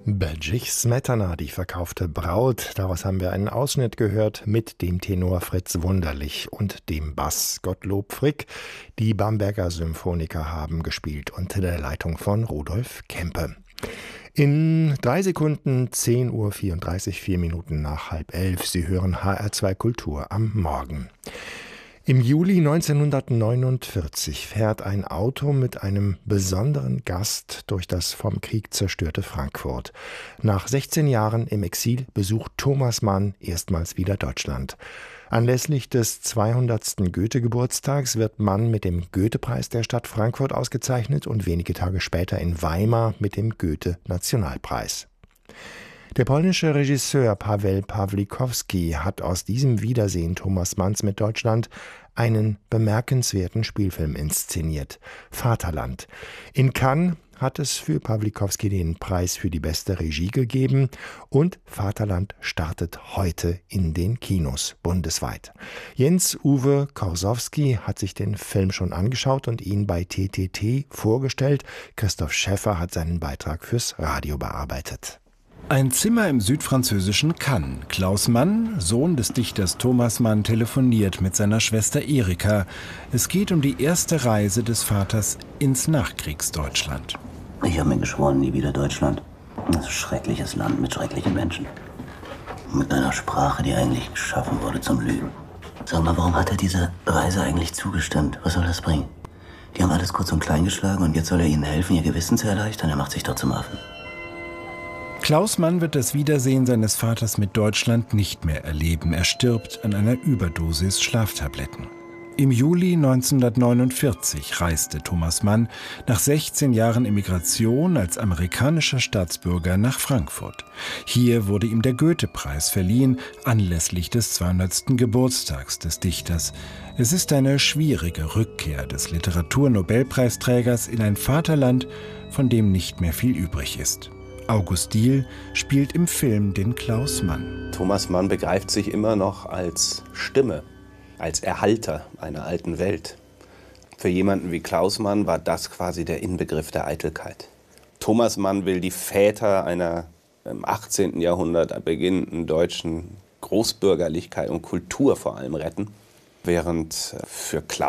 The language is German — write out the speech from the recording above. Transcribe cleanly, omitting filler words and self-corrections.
Bedřich Smetana, die verkaufte Braut. Daraus haben wir einen Ausschnitt gehört mit dem Tenor Fritz Wunderlich und dem Bass Gottlob Frick. Die Bamberger Symphoniker haben gespielt unter der Leitung von Rudolf Kempe. In 3 Sekunden 10:34 Uhr, 4 Minuten nach 10:30. Sie hören HR2 Kultur am Morgen. Im Juli 1949 fährt ein Auto mit einem besonderen Gast durch das vom Krieg zerstörte Frankfurt. Nach 16 Jahren im Exil besucht Thomas Mann erstmals wieder Deutschland. Anlässlich des 200. Goethe-Geburtstags wird Mann mit dem Goethe-Preis der Stadt Frankfurt ausgezeichnet und wenige Tage später in Weimar mit dem Goethe-Nationalpreis. Der polnische Regisseur Paweł Pawlikowski hat aus diesem Wiedersehen Thomas Manns mit Deutschland einen bemerkenswerten Spielfilm inszeniert: Vaterland. In Cannes hat es für Pawlikowski den Preis für die beste Regie gegeben und Vaterland startet heute in den Kinos bundesweit. Jens-Uwe Korsowski hat sich den Film schon angeschaut und ihn bei TTT vorgestellt. Christoph Schäffer hat seinen Beitrag fürs Radio bearbeitet. Ein Zimmer im südfranzösischen Cannes. Klaus Mann, Sohn des Dichters Thomas Mann, telefoniert mit seiner Schwester Erika. Es geht um die erste Reise des Vaters ins Nachkriegsdeutschland. Ich habe mir geschworen, nie wieder Deutschland. Das ist ein schreckliches Land mit schrecklichen Menschen. Mit einer Sprache, die eigentlich geschaffen wurde zum Lügen. Sag mal, warum hat er diese Reise eigentlich zugestimmt? Was soll das bringen? Die haben alles kurz und klein geschlagen und jetzt soll er ihnen helfen, ihr Gewissen zu erleichtern? Er macht sich doch zum Affen. Klaus Mann wird das Wiedersehen seines Vaters mit Deutschland nicht mehr erleben. Er stirbt an einer Überdosis Schlaftabletten. Im Juli 1949 reiste Thomas Mann nach 16 Jahren Emigration als amerikanischer Staatsbürger nach Frankfurt. Hier wurde ihm der Goethe-Preis verliehen, anlässlich des 200. Geburtstags des Dichters. Es ist eine schwierige Rückkehr des Literaturnobelpreisträgers in ein Vaterland, von dem nicht mehr viel übrig ist. August Diehl spielt im Film den Klaus Mann. Thomas Mann begreift sich immer noch als Stimme, als Erhalter einer alten Welt. Für jemanden wie Klaus Mann war das quasi der Inbegriff der Eitelkeit. Thomas Mann will die Väter einer im 18. Jahrhundert beginnenden deutschen Großbürgerlichkeit und Kultur vor allem retten, während für Klaus